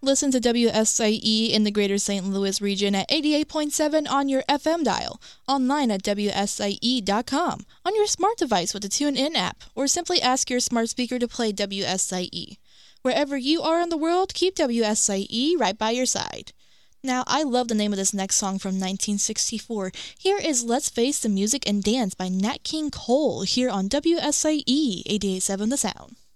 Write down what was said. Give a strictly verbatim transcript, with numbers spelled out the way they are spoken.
Listen to W S I E in the greater Saint Louis region at eighty-eight point seven on your F M dial, online at W S I E dot com, on your smart device with the TuneIn app, or simply ask your smart speaker to play W S I E. Wherever you are in the world, keep W S I E right by your side. Now, I love the name of this next song from nineteen sixty-four. Here is Let's Face the Music and Dance by Nat King Cole here on W S I E eighty-eight point seven The Sound.